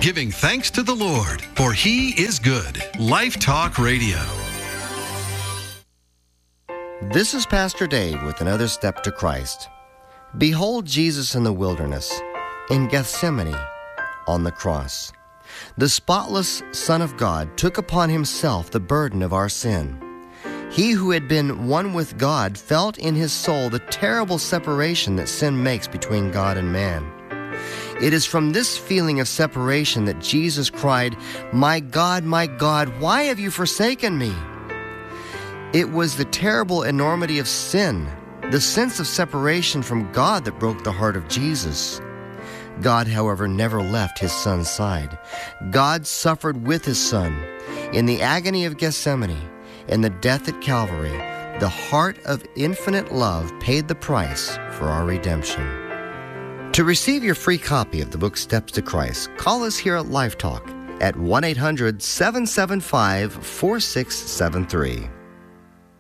giving thanks to the Lord, for He is good. Life Talk Radio. This is Pastor Dave with another step to Christ. Behold Jesus in the wilderness, in Gethsemane, on the cross. The spotless Son of God took upon himself the burden of our sin. He who had been one with God felt in his soul the terrible separation that sin makes between God and man. It is from this feeling of separation that Jesus cried, my God, why have you forsaken me?" It was the terrible enormity of sin, the sense of separation from God, that broke the heart of Jesus. God, however, never left his Son's side. God suffered with his Son. In the agony of Gethsemane, in the death at Calvary, the heart of infinite love paid the price for our redemption. To receive your free copy of the book Steps to Christ, call us here at Life Talk at 1-800-775-4673.